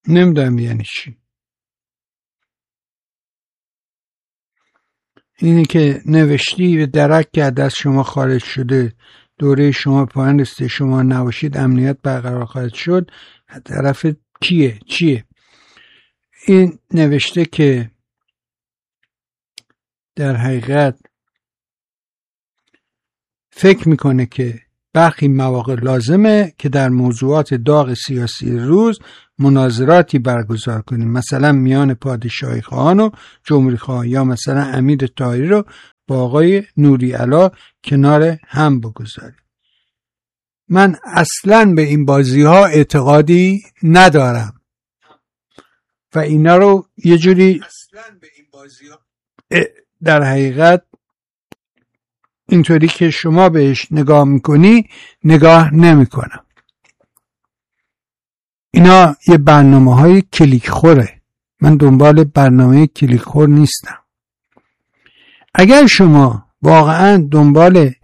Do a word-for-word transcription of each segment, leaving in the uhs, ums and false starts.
نمیدونم یعنی چی. اینی که نوشتی و درک کرد از شما خارج شده، دوره شما پایان رسیده، شما نباشید امنیت برقرار خواهد شد، طرف کیه؟ چیه؟ این نوشته که در حقیقت فکر میکنه که برخی مواقع لازمه که در موضوعات داغ سیاسی روز مناظراتی برگزار کنیم، مثلا میان پادشاهی خواهان و جمهوری خواهان، یا مثلا امیر طاهری رو با آقای نوری علا کنار هم بگذاریم. من اصلاً به این بازی ها اعتقادی ندارم و اینا رو یه جوری اصلاً به این بازی ها در حقیقت اینطوری که شما بهش نگاه میکنی نگاه نمیکنم. اینا یه برنامه های کلیک خوره. من دنبال برنامه کلیک خور نیستم. اگر شما واقعا دنبال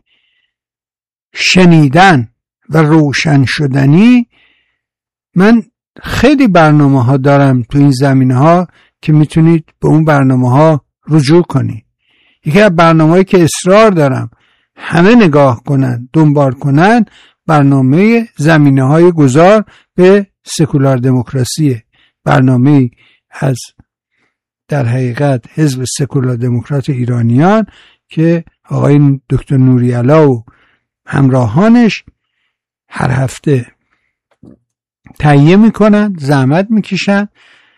شنیدن و روشن شدنی، من خیلی برنامه ها دارم تو این زمینه ها که میتونید به اون برنامه ها رجوع کنید. یکی از برنامه‌هایی که اصرار دارم همه نگاه کنن، دنبال کنن، برنامه زمینه‌های گذار به سکولار دموکراسی، برنامه از در حقیقت حزب سکولار دموکرات ایرانیان که آقای دکتر نوری علا و همراهانش هر هفته تهیه میکنن، زحمت میکشن.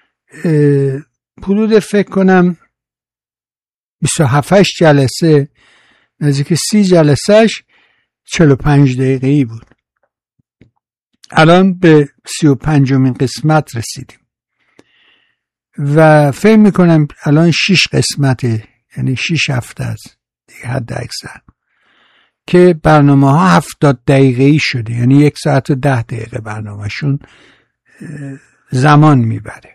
حدود فکر کنم بیست و هفت جلسه، نزدیک سی جلسهش چهل و پنج دقیقه‌ای بود. الان به سی و پنجمین قسمت رسیدیم و فکر میکنم الان شش قسمته، یعنی شش هفته است دیگه حد اکثر، که برنامه ها هفتاد دقیقه‌ای شده، یعنی یک ساعت و ده دقیقه برنامهشون زمان میبره.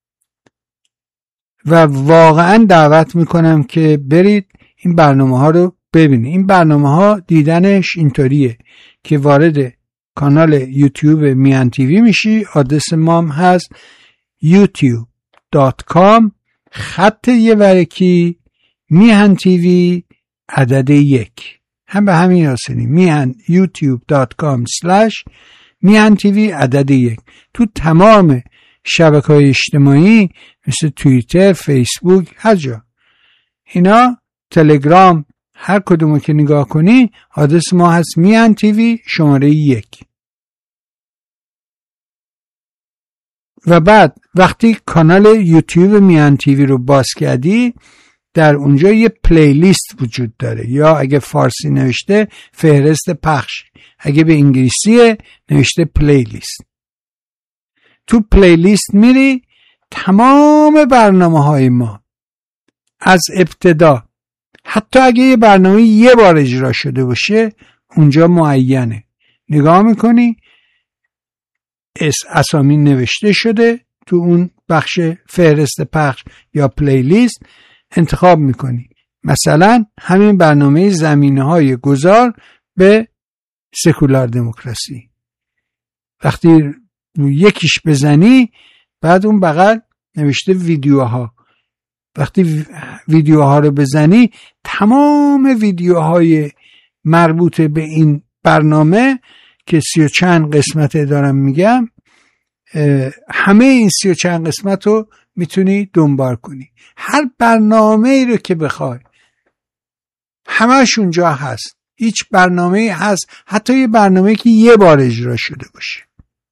و واقعا دعوت میکنم که برید این برنامه ها رو ببینید. این برنامه ها دیدنش اینطوریه که وارد کانال یوتیوب میهن تیوی میشی، آدرس ما هم هست یوتیوب دات کام خط یه ورکی میهن تیوی عدد یک، هم به همین آسانی میهن یوتیوب دات کام سلش میهن تیوی عدد یک. تو تمام شبکه‌های اجتماعی مثل توییتر، فیسبوک، هر جا، اینا، تلگرام، هر کدومو که نگاه کنی آدرس ما هست میهن تیوی شماره یک. و بعد وقتی کانال یوتیوب میهن تیوی رو باز کردی، در اونجا یه پلیلیست وجود داره، یا اگه فارسی نوشته فهرست پخش، اگه به انگلیسی نوشته پلیلیست. تو پلیلیست میری، تمام برنامه های ما از ابتدا، حتی اگه یه برنامه یه بار اجرا شده باشه اونجا معینه، نگاه میکنی اس اسامی نوشته شده تو اون بخش فهرست پخش یا پلیلیست، انتخاب میکنی. مثلا همین برنامه زمینه های گذار به سکولار دموکراسی، وقتی یکیش بزنی بعد اون بغل نوشته ویدیوها، وقتی ویدیوها رو بزنی تمام ویدیوهای مربوط به این برنامه که سی و چند قسمت دارم میگم، همه این سی و چند قسمت رو میتونی دنبال کنی. هر برنامه رو که بخوای همش اونجا هست. هیچ برنامه هست، حتی یه برنامه که یه بار اجرا شده باشه،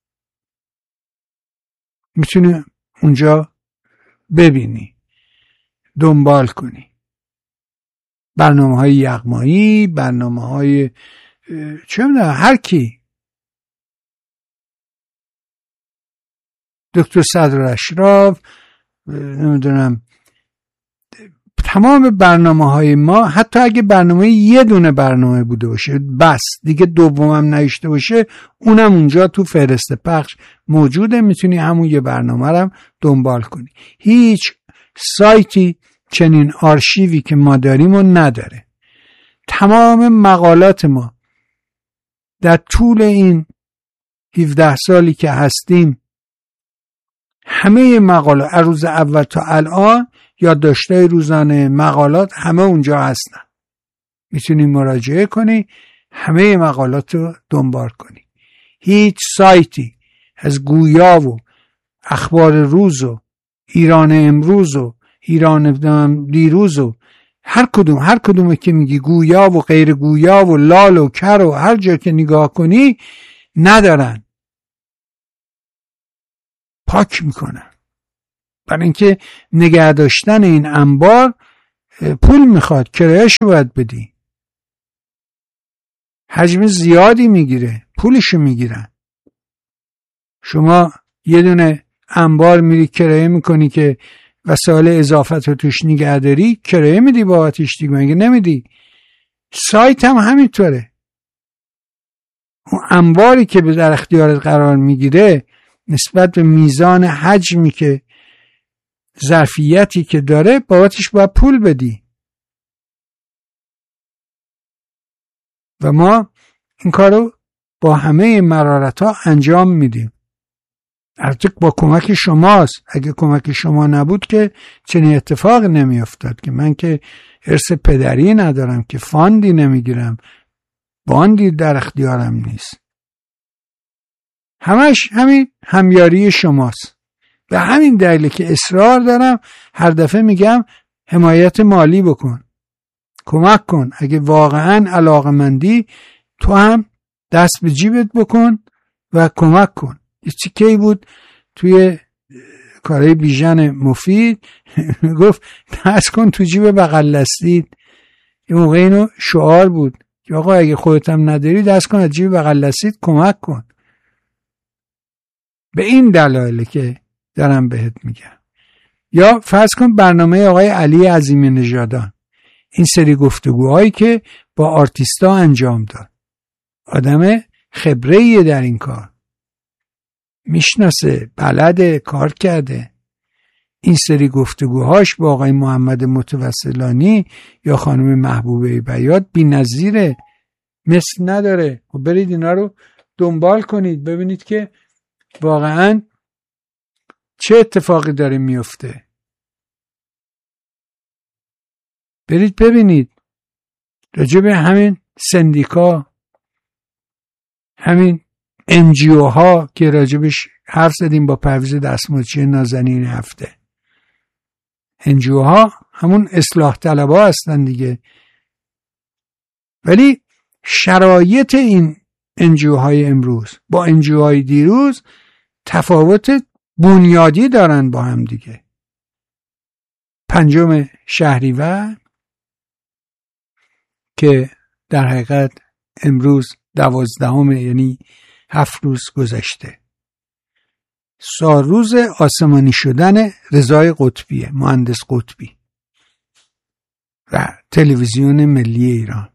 میتونی اونجا ببینی، دنبال کنی. برنامه های یغمایی، برنامه های چه میدونم هر کی، دکتر صدر اشراف، نمیدونم، تمام برنامه های ما، حتی اگه برنامه یه دونه برنامه بوده باشه بس دیگه دومم نوشته باشه، اونم اونجا تو فهرست پخش موجوده، میتونی همون یه برنامه رو دنبال کنی. هیچ سایتی چنین آرشیوی که ما داریم و نداره. تمام مقالات ما در طول این هفده سالی که هستیم همه مقالات از روز اول تا الان، یادداشت‌های روزانه، مقالات، همه اونجا هستن. میتونی مراجعه کنی، همه مقالات رو دنبال کنی. هیچ سایتی از گویا و اخبار روز و ایران امروز و ایران دیروز و هر کدوم هر کدومه که میگی گویا و غیر گویا و لال و کر و هر جا که نگاه کنی ندارن، پاک میکنن. برای اینکه نگه داشتن این انبار پول میخواد، کرایه‌اش باید بدی، حجم زیادی میگیره، پولشو میگیرن. شما یه دونه انبار میری کرایه میکنی که وسایل اضافت رو توش نگه داری، کرایه میدی بابتش دیگه، مگه نمیدی؟ سایت هم همینطوره. اون انباری که به در اختیارت قرار میگیره نسبت به میزان حجمی که ظرفیتی که داره بابتش باید پول بدی. و ما این کارو با همه مرارت ها انجام میدیم. البته با کمک شماست. اگه کمک شما نبود که چنین اتفاق نمی افتاد. که من که ارث پدری ندارم، که فاندی نمیگیرم، باندی در اختیارم نیست. همش همین همیاری شماست. به همین دلیل که اصرار دارم هر دفعه میگم حمایت مالی بکن، کمک کن. اگه واقعا علاقمندی تو هم دست به جیبت بکن و کمک کن. یه چیکی بود توی کارهای بیژن مفید گفت دست کن تو جیب بغل دستیت. یه موقع اینو شعار بود که آقا اگه خودت هم نداری دست کن از جیب بغل دستیت کمک کن. به این دلایل که دارم بهت میگم. یا فرض کن برنامه آقای علی عظیمی نژادان، این سری گفتگوهایی که با آرتیستا انجام داد، آدم خبره‌ایه در این کار، میشناسه، بلده، کار کرده. این سری گفتگوهاش با آقای محمد متوسلانی یا خانم محبوبه بیات بی‌نظیره، مثل نداره. و برید اینا رو دنبال کنید ببینید که واقعا چه اتفاقی داره میفته. برید ببینید راجع به همین سندیکا، همین انجیو ها که راجبش حرف زدیم با پرویز دستمزدچی نازنین هفته. انجیو ها همون اصلاح طلبها هستن دیگه، ولی شرایط این انجیو های امروز با انجیو های دیروز تفاوت بنیادی دارن با هم دیگه. پنجم شهریور که در حقیقت امروز دوازدهم، یعنی هفت روز گذشته، سالروز آسمانی شدن رضای قطبی، مهندس قطبی و تلویزیون ملی ایران.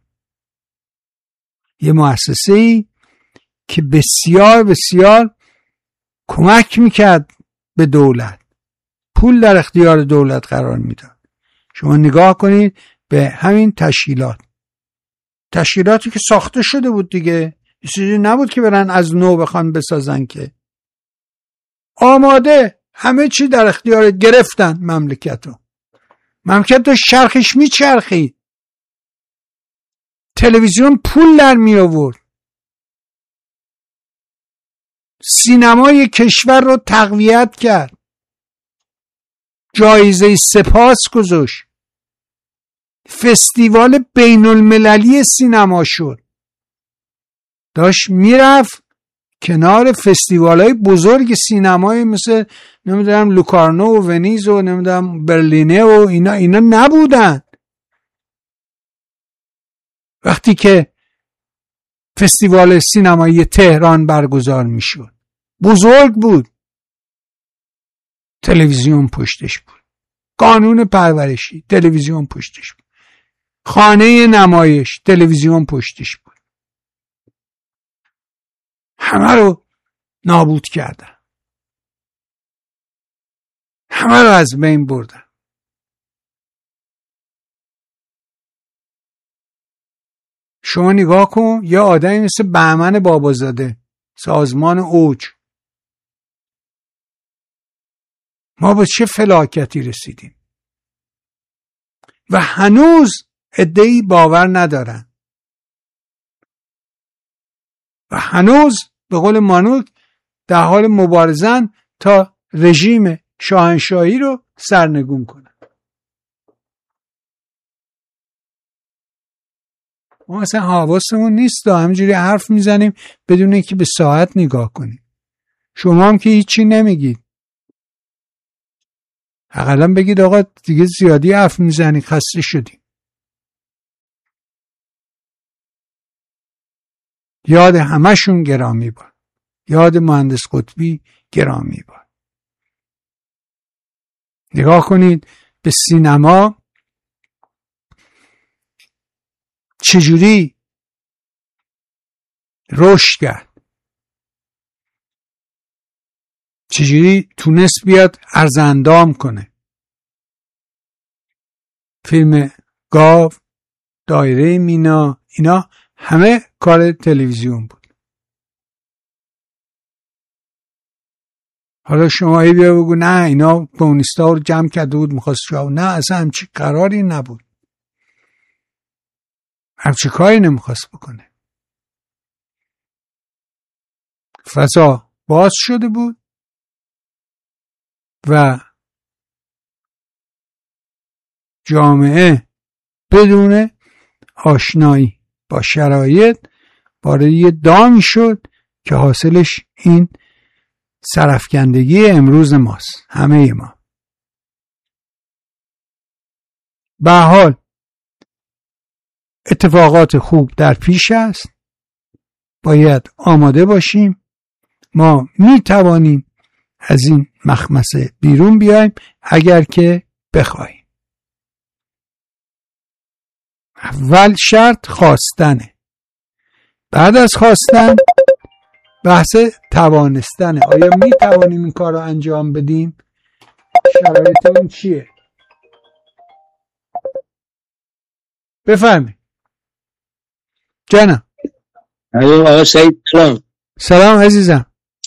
یه مؤسسه‌ای که بسیار بسیار کمک میکرد به دولت، پول در اختیار دولت قرار میداد. شما نگاه کنید به همین تشکیلات، تشکیلاتی که ساخته شده بود دیگه، چیزی نبود که برن از نو بخوان بسازن، که آماده همه چی در اختیار گرفتن. مملکتو مملکت داشت چرخش میچرخید، تلویزیون پول در می آورد، سینمای کشور رو تقویت کرد، جایزه سپاس گذاشت، فستیوال بین المللی سینما شد، داشت میرفت کنار فستیوال های بزرگ سینمایی مثل نمیدونم لوکارنو و ونیز و نمیدونم برلینه و اینا اینا نبودن. وقتی که فستیوال سینمایی تهران برگزار میشد بزرگ بود، تلویزیون پشتش بود، قانون پرورشی تلویزیون پشتش بود، خانه نمایش تلویزیون پشتش بود. همه رو نابود کردن، همه رو از بین بردن. شما نگاه کن یه آدمی مثل بهمن بابازاده، سازمان اوج، ما به چه فلاکتی رسیدیم و هنوز عده‌ای باور ندارن و هنوز به قول مانوک در حال مبارزن تا رژیم شاهنشاهی رو سرنگون کنن. ما اصلا حواسمون نیست، همینجوری حرف میزنیم بدون اینکه به ساعت نگاه کنیم. شما هم که هیچی نمیگید، حداقل بگید آقا دیگه زیادی حرف میزنی، خسته شدیم. یاد همشون گرامی باد، یاد مهندس قطبی گرامی باد. نگاه کنید به سینما چجوری رشد کرد، چجوری تونست بیاد ارزندام کنه. فیلم گاو، دایره مینا، اینا همه کار تلویزیون بود. حالا شما ای بیا بگو نه اینا کمونیستا رو جمع کرده بود میخواست شاو، نه اصلا همچی قراری نبود، همچی کاری نمیخواست بکنه. فضا باز شده بود و جامعه بدون آشنایی با شرایط وارد یه دامی شد که حاصلش این سرافکندگی امروز ماست، همه ما. به هر حال اتفاقات خوب در پیش است، باید آماده باشیم. ما می توانیم از این مخمسه بیرون بیایم اگر که بخواهیم. اول شرط خواستنه، بعد از خواستن بحث توانستنه. آیا می توانیم این کار رو انجام بدیم؟ شرایط اون چیه؟ بفرمایید جانم. آقا سعید سلام. سلام عزیزم.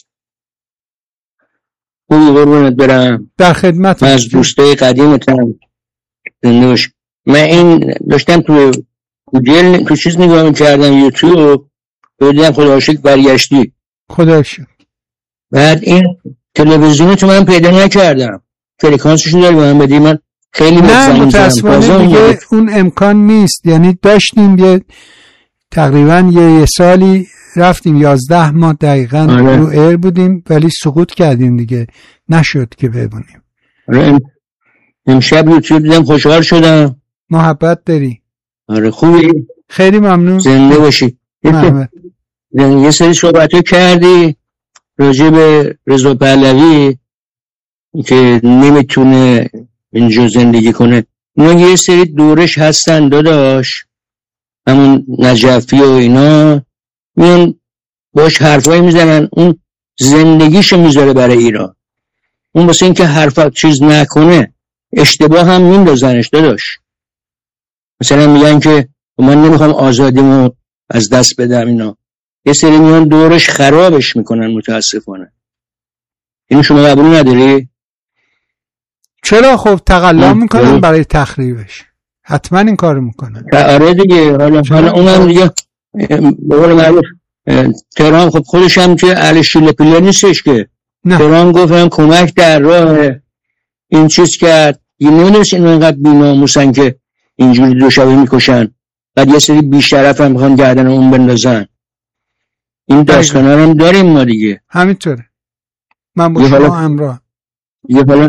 خوبی قربونت برم. در خدمت. من از دوستای قدیمتم. نوش من این داشتم تو گوگل تو چیز نگاه می‌کردم، یوتیوب، دیدم خدا شکر برگشتی. خدا شکر. بعد این تلویزیون تو من پیدا نکردم، فرکانسش رو داری من بدی؟ من خیلی نه متاسفانه دیگه اون امکان نیست. یعنی داشتیم یه تقریبا یه, یه سالی رفتیم یازده ماه دقیقا آره. رو ایر بودیم ولی سقوط کردیم دیگه، نشد که ببونیم. آره امشب یوتیوب دیدم خوشحال شدم. محبت داری؟ آره خوبی؟ خیلی ممنون. زنده باشی. یه سری صحبتو کردی راجع به رضا پهلوی که نمیتونه اینجا زندگی کنه. اینا یه سری دورش هستن داداش، همون نجفی و اینا میان باش حرفایی میزنن، اون زندگیشو میذاره برای ایران. اون واسه این که حرفا چیز نکنه اشتباه هم میندازنش داداش. مثلا میگن که من نمیخوام آزادیمو از دست بدم، اینا یه سری میان دورش خرابش میکنن متاسفانه. اینو شما قبول نداری؟ چرا؟ خب تقلا میکنن برای تخریبش، حتما این کارو میکنن. آره دیگه. حالا حالا اونم دیگه به قول معروف تهران خب خودش هم که اهل شیله پیله نیستش که. تهران گفتم کمک در راه این چیز کرد، یه نمیدونست اینو اینقدر بی‌ناموسن که اینجوری دو شبه میکشن، بعد یه سری بیشرف هم میخوان گردن اون بندازن. این داستانا هم داریم ما دیگه. همینطوره. من با شما همراه. یه حالا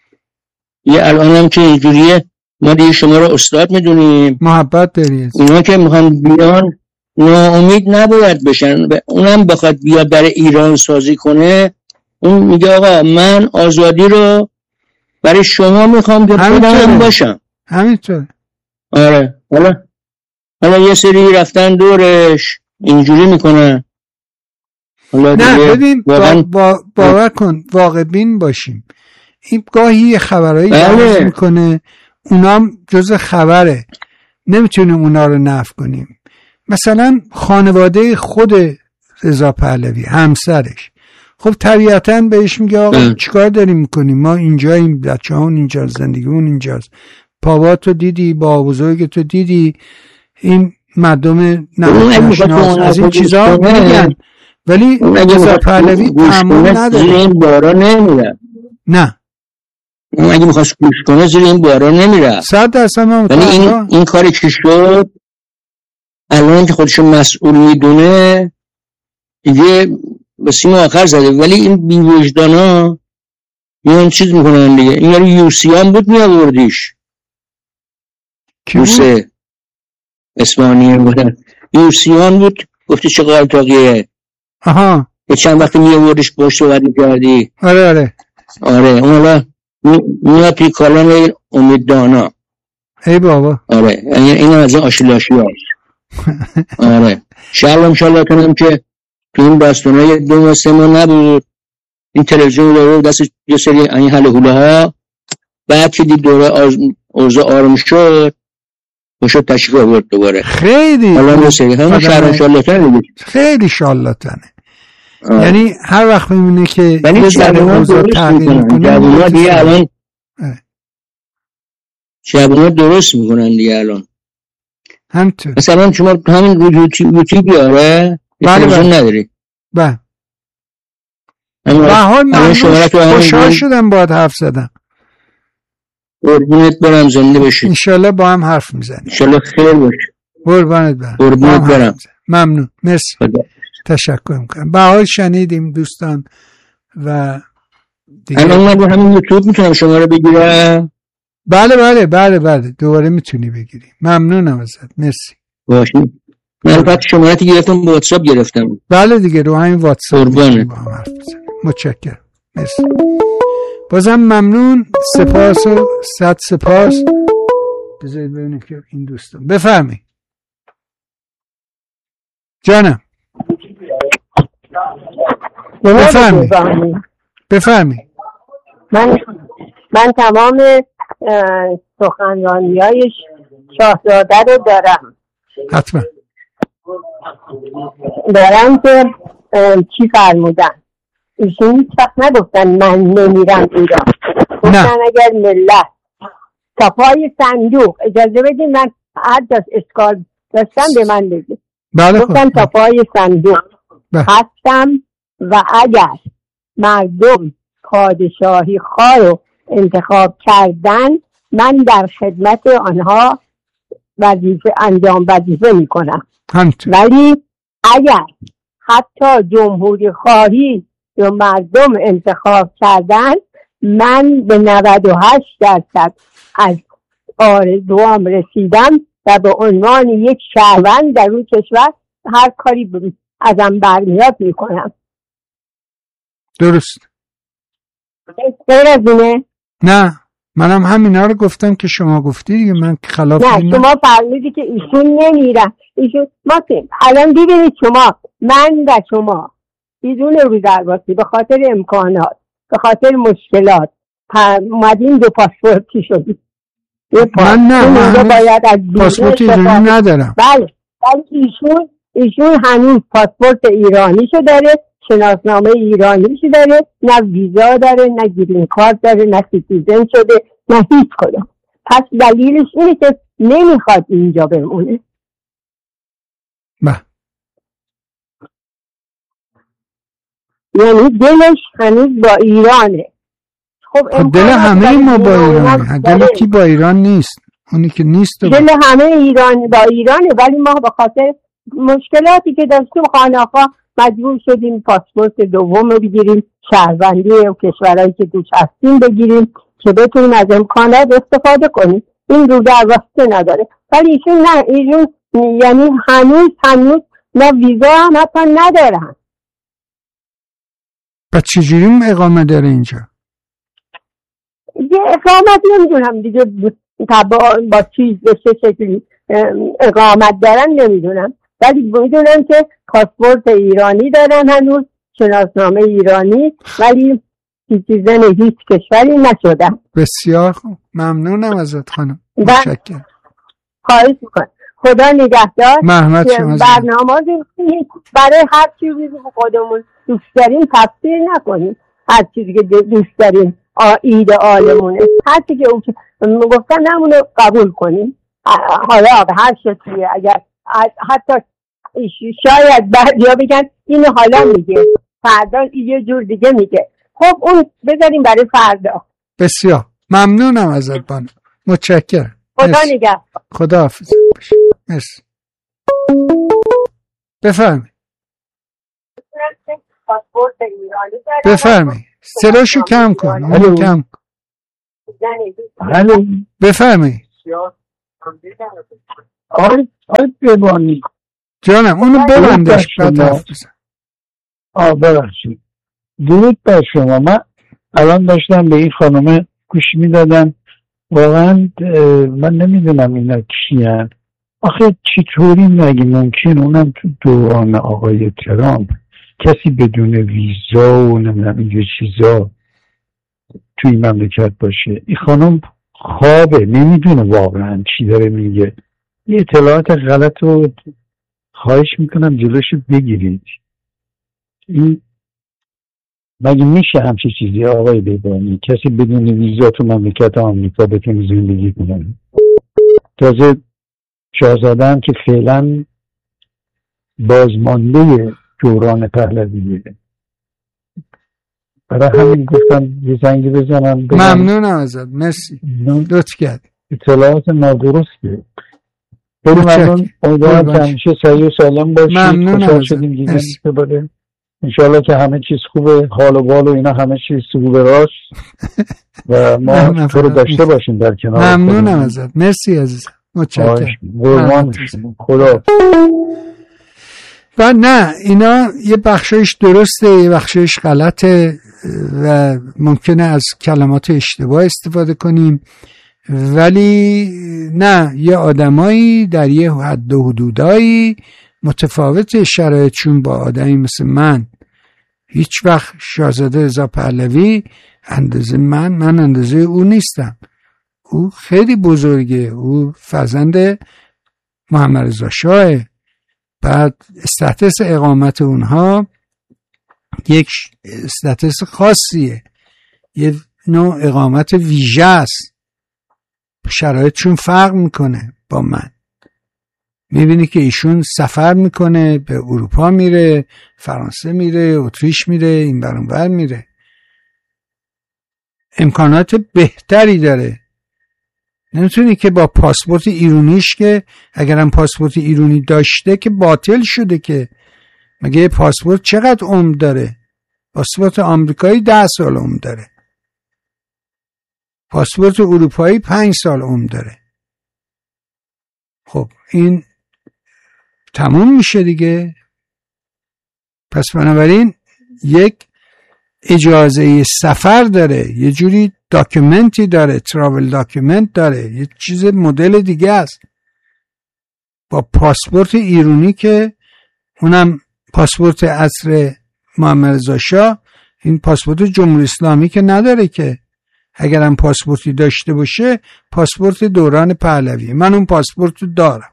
یه الان هم که اینجوریه ما دیگه شما رو استاد میدونیم، محبت دارید. اونا که میخوان بیان ناامید نباید بشن. اونم بخواد بیاد برای ایران سازی کنه، اون میگه آقا من آزادی رو برای شما میخوام که خودم باشم. همینطوره. آره. حالا حالا یه سری رفتن دورش اینجوری میکنن. نه ببین با با باور کن واقع بین باشیم. این گاهی خبرایی درست میکنه، اونام جز خبره، نمیتونیم اونا رو نفی کنیم. مثلا خانواده خود رضا پهلوی، همسرش، خب طبیعتاً بهش میگه آقا چیکار داریم میکنیم، ما اینجاییم، بچه‌هامون اینجا، زندگیمون اینجاست، پاواتو دیدی، با بزرگتو دیدی، این مردم ناشناس از این چیزا میگن، ولی رضا پهلوی تمام نداره. زیر این بارا نمیره. نه اون اگه میخواست گوش کنه زیر این بارا نمیره. صد درصد من ولی این این کاری که شد الان که خودشو مسئول میدونه دیگه به سیم آخر زده. ولی این بی‌وجدانا میان چیز میکنن دیگه. این یارو یوسیان بود میآوردیش، یوسه اسمانی بودن، یوسیان بود، گفتی چه قالتاقیه. آها یه چند وقت میآوردیش باش صحبت میکردی. آره آره آره اون حالا میاد توی کالان امیددانا. ای بابا آره این از آشیلاشی هست. آره شرم انشالله کنم که تو این بستانه دو ماه سه ماه نبود این تلویزیون رو دست یه سری این حل هوله ها، بعد که دید دوره اوضاع آرام شد باشد تشریف آورد دوباره. خیلی حالا یه سری همون شرم انشالله کنه، خیلی شالاتنه. یعنی هر وقت میمونه که یه ذره اوضاع تغییر میکنه جوونا دیگه الان جوونا درست میکنن دیگه الان. همطور مثلا شما همین یوتیوب بیاره تلویزیون نداری. بله به حال من خوشحال شدم باید حرف زدم. قربونت برم، زنده باشی. انشالله با هم حرف میزنیم. انشالله خیر باشه. قربانت برم. قربونت برم. ممنون، مرسی. تشکر میکنم. به حال شنیدیم دوستان و دیگه الان من با همین یوتیوب میتونم شما رو بگیرم؟ بله بله بله بله دوباره میتونی بگیری. ممنونم ازت، مرسی. باشه. من فقط شماره‌تی گرفتم با واتساپ گرفتم. بله دیگه رو همین واتساپ. قربانت. متشکرم. مرسی. بازم ممنون، سپاس و صد سپاس. بذارید ببینیم که این دوستان بفرمایید. جانم. بفرمایید. بفرمایید. من من تمام سخنرانی‌های شاهزاده رو دارم. حتما. دارم که چی فرمودن. ایشون هیچ وقت نگفتن من نمیرم ایران. گفتن اگر ملت صفای صندوق اجازه بدین من هر جاست اشکال داشتم به من بگید. بله گفتن صفای صندوق هستم و اگر مردم پادشاهی خواه رو انتخاب کردن من در خدمت آنها وظیفه انجام وظیفه میکنم. ولی اگر حتی جمهوری خواهی رو مردم انتخاب کردن من به نود و هشت درصد از آرزوام رسیدم و به عنوان یک شهروند در اون کشور هر کاری ازم برمیاد میکنم. درست. غیر از اینه؟ نه منم همینا رو گفتم که شما گفتی دیگه، من خلاف نه این شما فرمودی که ایشون نمیرن. ایشون ما که الان دیدید شما من و شما بدون روزرواسی به خاطر امکانات به خاطر مشکلات اومدیم دو پاسپورتی شدیم. من نه من باید از پاسپورت ایرانی ندارم. بله ولی ایشون ایشون هنوز پاسپورت ایرانیشو داره، شناسنامه ایرانیشو داره، نه ویزا داره، نه گرین کارت داره، نه سیتیزن شده، نه هیچ کدوم. پس دلیلش اینه که نمیخواد اینجا بمونه. بله یعنی دلش هنوز با ایرانه. خب دل همه ما با ایرانه، دل کی با ایران نیست؟ اونی که نیست دل همه ایران با ایرانه، ولی ما به خاطر مشکلاتی که داشتیم خانه‌ها مجبور شدیم پاسپورت دوم رو بگیریم، شهروندی و کشورهایی که دوش هستیم بگیریم که بتونیم از امکانات استفاده کنیم. این رو در واسطه نداره. ولی ایشون نه، ایشون یعنی هنوز هنوز نه ویزا هم حتی ندارن. پس چجوری اقامه داره اینجا؟ یه اقامت نمیدونم دیگه با, با چیز به چه شکلی اقامت دارن نمیدونم، ولی میدونم که پاسپورت ایرانی دارن هنوز، شناسنامه ایرانی، ولی سیتیزن هیچ کشوری نشدن. بسیار خوب، ممنونم ازت خانم. متشکرم. خواهش میکنم. خدا نگهدار. محمد شما برنامه برای هر چیزی خودمون دوست داریم تفسیر نکنیم، هر چیزی که دوست داریم ایدئالمونه، هر چیزی که گفتن همونو قبول کنیم. حالا به هر شکلیه، اگر حتی شاید بعضیا بگن اینو حالا میگه فردا یه جور دیگه میگه، خب اون بذاریم برای فردا. بسیار ممنونم ازت بانو، متشکرم. خدا نگهدار. خدا حافظ. مرسی. بفرمایید. بفرمایید. صداشو کم کن. اونو کم کن. بفرمایید. آی آی ببانی جانم اونو ببندش بعد حرف بزن. آه ببخشید. درود بر شما. من الان داشتم به این خانم گوش میدادم، واقعا من نمیدونم اینا کیان. آخه چطوری مگه ممکن اونم تو دوران آقای ترامپ کسی بدون ویزا و نمیدونم اینجور چیزا توی مملکت باشه؟ این خانم خوابه، نمیدونه واقعا چی داره میگه. یه اطلاعات غلط رو خواهش میکنم جلوشو بگیرید. این مگه میشه همچی چیزی آقای بیبانی؟ کسی بدون ویزا تو مملکت آمریکا بتونه زندگی کنه؟ تازه شاهزاده هم که فعلا بازمانده دوران پهلویه. برای همین گفتم یه زنگی بزنم. ممنونم ازت، مرسی، لطف کردی. اطلاعات نادرسته. خیلی ممنون. امیدوارم که همیشه صحیح و سالم باشید. خوشحال شدیم دیدن بباره. انشالله که همه چیز خوبه، حال و بال و اینا همه چیز خوبه راست و ما تو رو داشته باشیم در کنار. ممنونم ازت، مرسی عزیزم، متشکرم. خدا. و نه اینا یه بخشش درسته، یه بخشش غلطه و ممکنه از کلمات اشتباه استفاده کنیم، ولی نه، یه آدمایی در یه حد و حدودایی متفاوت شرایطشون با آدمی مثل من. هیچ وقت شاهزاده رضا پهلوی اندازه من من اندازه او نیستم. او خیلی بزرگه، او فرزند محمد رضا شاه. بعد استاتس اقامت اونها یک استاتس خاصیه، یه نوع اقامت ویژه است، شرایطشون فرق میکنه با من. میبینی که ایشون سفر میکنه، به اروپا میره، فرانسه میره، اتریش میره، این بر اون بر میره، امکانات بهتری داره. نمیتونی که با پاسپورت ایرانیش، که اگرم پاسپورت ایرانی داشته که باطل شده، که مگه پاسپورت چقدر عمر داره؟ پاسپورت آمریکایی ده سال عمر داره، پاسپورت اروپایی پنج سال عمر داره. خب این تموم میشه دیگه. پس بنابراین یک اجازه سفر داره، یه جوری داکیومنتی داره، تراول داکیومنت داره، یه چیز مدل دیگه است. با پاسپورت ایرانی که اونم پاسپورت عصر محمد رضا شاه، این پاسپورت جمهوری اسلامی که نداره، که اگرم پاسپورتی داشته باشه پاسپورت دوران پهلوی. من اون پاسپورت رو دارم،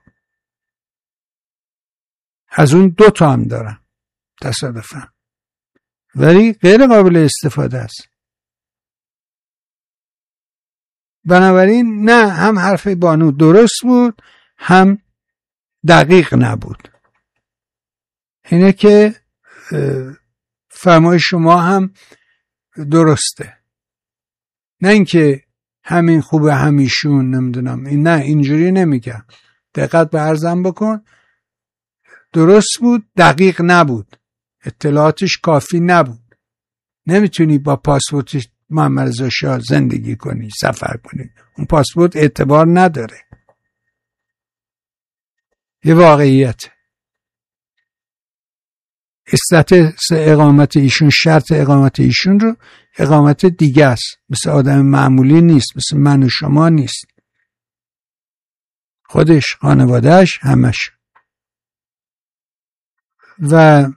از اون دو تا هم دارم تصادفاً، ولی غیر قابل استفاده است. بنابراین نه، هم حرف بانو درست بود هم دقیق نبود. اینه که فرمای شما هم درسته، نه اینکه همین خوبه همیشون نمیدونم این، نه اینجوری نمیگم. دقت به عرضم بکن، درست بود، دقیق نبود، اطلاعاتش کافی نبود. نمیتونی با پاسپورت محمد رضا شاه زندگی کنی، سفر کنی، اون پاسپورت اعتبار نداره. یه واقعیت. استاتس اقامت ایشون، شرط اقامت ایشون رو اقامت دیگه است، مثل آدم معمولی نیست، مثل من و شما نیست. خودش، خانوادهش، همش. و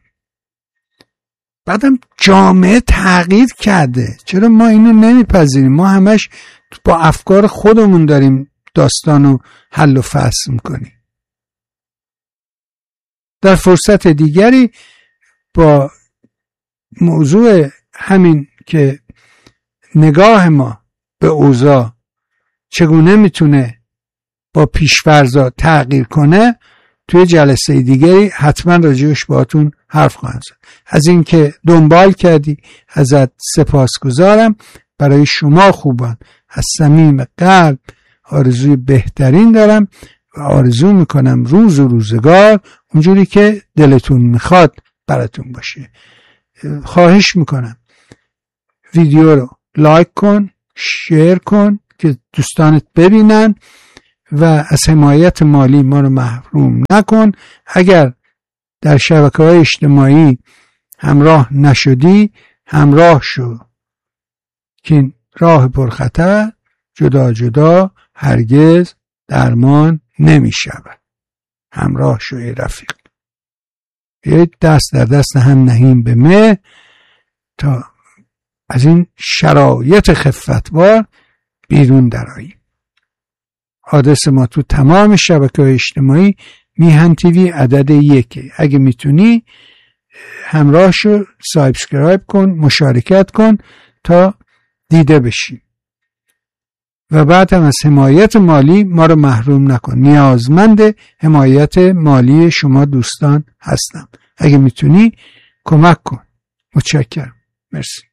بعدم جامعه تغییر کرده. چرا ما اینو نمیپذیریم؟ ما همش با افکار خودمون داریم داستانو حل و فصل میکنیم. در فرصت دیگری با موضوع همین که نگاه ما به اوضاع چگونه میتونه با پیش‌فرض‌ها تغییر کنه توی جلسه دیگری حتما راجعش باهاتون حرف خواهم زد. از اینکه دنبال کردی ازت سپاسگزارم. برای شما خوبان از صمیم قلب آرزوی بهترین دارم و آرزو میکنم روز و روزگار اونجوری که دلتون میخواد براتون باشه. خواهش میکنم ویدیو رو لایک کن، شیر کن که دوستانت ببینن و از حمایت مالی ما رو محروم نکن. اگر در شبکه‌های اجتماعی همراه نشدی همراه شو که این راه پرخطر جدا جدا هرگز درمان نمی شود. همراه شو ای رفیق. بیایید دست در دست هم نهیم به مه تا از این شرایط خفتبار بیرون درآییم. آدرس ما تو تمام شبکه‌های اجتماعی میهن تیوی عدد یکه. اگه میتونی همراه شو، سابسکرایب کن، مشارکت کن تا دیده بشیم و بعد هم از حمایت مالی ما رو محروم نکن. نیازمند حمایت مالی شما دوستان هستم. اگه میتونی کمک کن. متشکرم. مرسی.